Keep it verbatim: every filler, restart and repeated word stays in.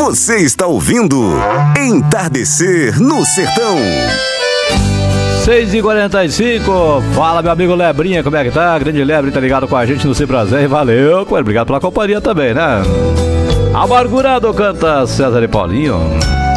Você está ouvindo Entardecer no Sertão. seis e quarenta e cinco, fala meu amigo Lebrinha, como é que tá? Grande Lebre, tá ligado com a gente no Sem Prazer, valeu, obrigado pela companhia também, né? Amargurado canta César e Paulinho.